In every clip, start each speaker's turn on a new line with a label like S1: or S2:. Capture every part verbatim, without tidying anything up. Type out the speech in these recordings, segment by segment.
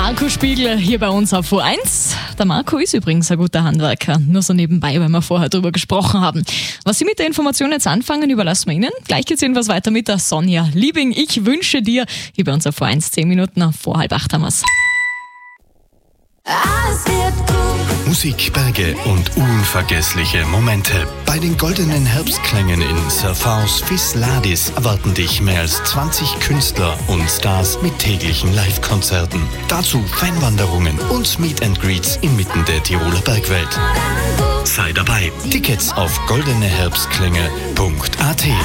S1: Marco Spiegel hier bei uns auf O eins. Der Marco ist übrigens ein guter Handwerker. Nur so nebenbei, weil wir vorher drüber gesprochen haben. Was Sie mit der Information jetzt anfangen, überlassen wir Ihnen. Gleich geht's jedenfalls weiter mit der Sonja Liebing. Ich wünsche dir hier bei uns auf O eins zehn Minuten vor halb acht haben wir's.
S2: Alles wird gut.
S3: Musik, Berge und unvergessliche Momente. Bei den goldenen Herbstklängen in Surfhaus Fisladis erwarten dich mehr als zwanzig Künstler und Stars mit täglichen Live-Konzerten. Dazu Fanwanderungen und Meet and Greets inmitten der Tiroler Bergwelt. Sei dabei. Tickets auf goldene herbstklänge punkt a t.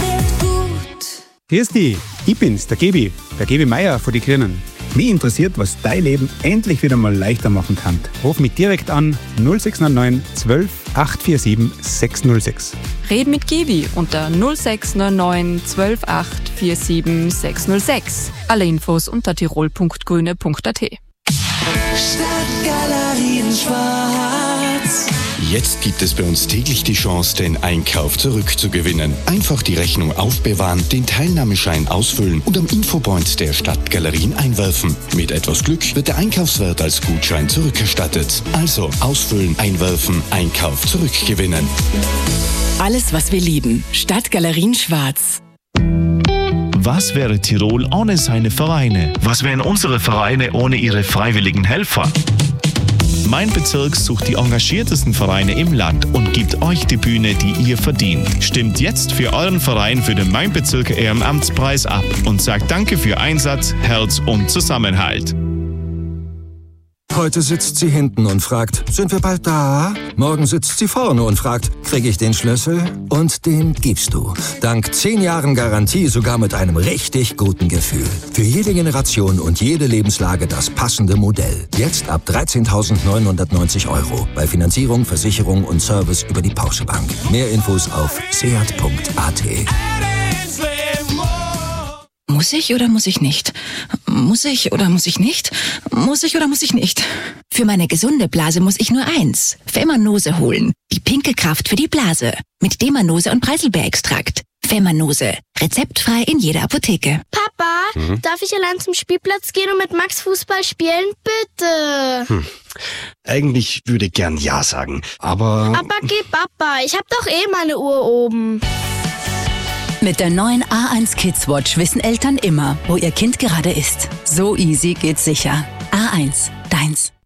S4: Grüß dich, ich bin's, der Gebi, der Gebi Meier von die Grünen. Mich interessiert, was dein Leben endlich wieder mal leichter machen kann. Ruf mich direkt an null sechs neun neun zwölf acht vier sieben sechs null sechs.
S5: Red mit Gebi unter null sechs neun neun zwölf acht vier sieben sechs null sechs. Alle Infos unter tirol punkt grüne punkt a t.
S2: Stadtgalerien Schwarz.
S3: Jetzt gibt es bei uns täglich die Chance, den Einkauf zurückzugewinnen. Einfach die Rechnung aufbewahren, den Teilnahmeschein ausfüllen und am Infopoint der Stadtgalerien einwerfen. Mit etwas Glück wird der Einkaufswert als Gutschein zurückerstattet. Also ausfüllen, einwerfen, Einkauf zurückgewinnen.
S6: Alles, was wir lieben. Stadtgalerien Schwarz.
S7: Was wäre Tirol ohne seine Vereine? Was wären unsere Vereine ohne ihre freiwilligen Helfer? Mein Bezirk sucht die engagiertesten Vereine im Land und gibt euch die Bühne, die ihr verdient. Stimmt jetzt für euren Verein für den Mein Bezirk Ehrenamtspreis ab und sagt Danke für Einsatz, Herz und Zusammenhalt.
S8: Heute sitzt sie hinten und fragt, sind wir bald da? Morgen sitzt sie vorne und fragt, kriege ich den Schlüssel? Und den gibst du. Dank zehn Jahren Garantie sogar mit einem richtig guten Gefühl. Für jede Generation und jede Lebenslage das passende Modell. Jetzt ab dreizehntausendneunhundertneunzig Euro. Bei Finanzierung, Versicherung und Service über die Porsche Bank. Mehr Infos auf seat punkt a t.
S6: Muss ich oder muss ich nicht? Muss ich oder muss ich nicht? Muss ich oder muss ich nicht? Für meine gesunde Blase muss ich nur eins. Femanose holen. Die pinke Kraft für die Blase. Mit Demanose und Preiselbeerextrakt. Femanose. Rezeptfrei in jeder Apotheke.
S9: Papa, mhm. darf ich allein zum Spielplatz gehen und mit Max Fußball spielen? Bitte.
S10: Hm. Eigentlich würde ich gern Ja sagen, aber...
S9: Aber geh Papa, ich hab doch eh meine Uhr oben.
S11: Mit der neuen A eins Kids Watch wissen Eltern immer, wo ihr Kind gerade ist. So easy geht's sicher. A eins, deins.